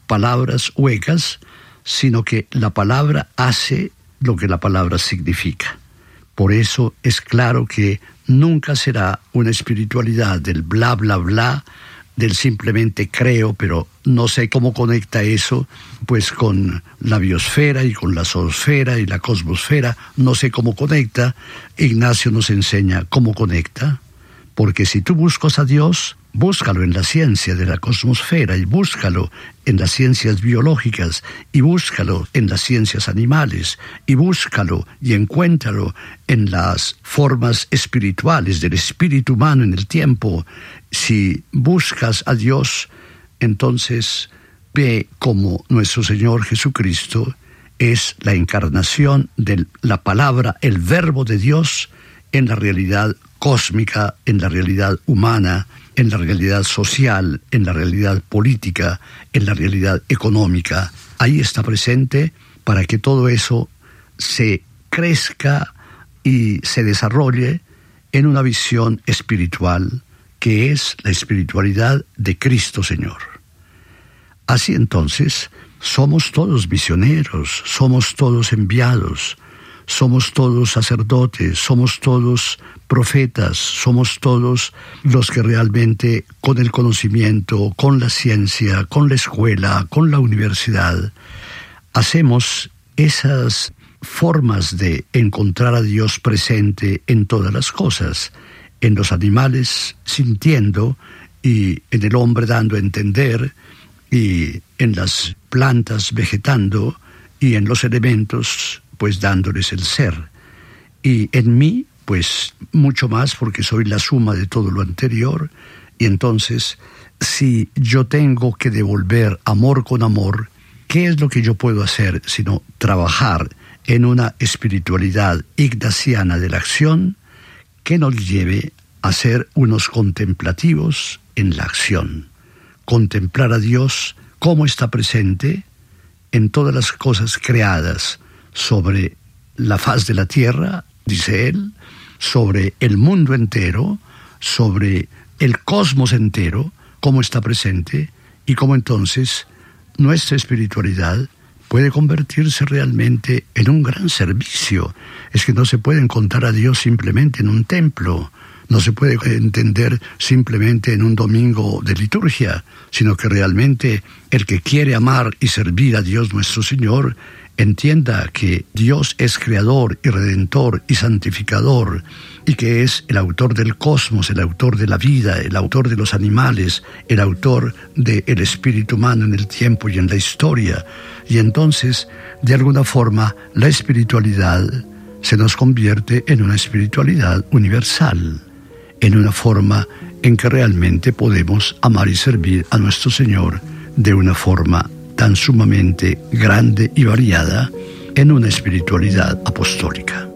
palabras huecas, sino que la palabra hace lo que la palabra significa. Por eso es claro que nunca será una espiritualidad del bla, bla, bla, del simplemente creo, pero no sé cómo conecta eso, pues con la biosfera y con la zoosfera y la cosmosfera, no sé cómo conecta. Ignacio nos enseña cómo conecta, porque si tú buscas a Dios, búscalo en la ciencia de la cosmosfera y búscalo en las ciencias biológicas y búscalo en las ciencias animales y búscalo y encuéntralo en las formas espirituales del espíritu humano en el tiempo. Si buscas a Dios, entonces ve cómo nuestro Señor Jesucristo es la encarnación de la palabra, el verbo de Dios en la realidad cósmica, en la realidad humana, en la realidad social, en la realidad política, en la realidad económica. Ahí está presente para que todo eso se crezca y se desarrolle en una visión espiritual, que es la espiritualidad de Cristo Señor. Así entonces, somos todos misioneros, somos todos enviados, somos todos sacerdotes, somos todos profetas, somos todos los que realmente con el conocimiento, con la ciencia, con la escuela, con la universidad, hacemos esas formas de encontrar a Dios presente en todas las cosas, en los animales sintiendo y en el hombre dando a entender y en las plantas vegetando y en los elementos pues dándoles el ser. Y en mí pues mucho más porque soy la suma de todo lo anterior. Y entonces si yo tengo que devolver amor con amor, ¿qué es lo que yo puedo hacer sino trabajar en una espiritualidad ignaciana de la acción que nos lleve a ser unos contemplativos en la acción? Contemplar a Dios cómo está presente en todas las cosas creadas sobre la faz de la tierra, dice él, sobre el mundo entero, sobre el cosmos entero, cómo está presente y cómo entonces nuestra espiritualidad puede convertirse realmente en un gran servicio. Es que no se puede encontrar a Dios simplemente en un templo, no se puede entender simplemente en un domingo de liturgia, sino que realmente el que quiere amar y servir a Dios nuestro Señor entienda que Dios es creador y redentor y santificador y que es el autor del cosmos, el autor de la vida, el autor de los animales, el autor del espíritu humano en el tiempo y en la historia. Y entonces, de alguna forma, la espiritualidad se nos convierte en una espiritualidad universal, en una forma en que realmente podemos amar y servir a nuestro Señor de una forma tan sumamente grande y variada en una espiritualidad apostólica.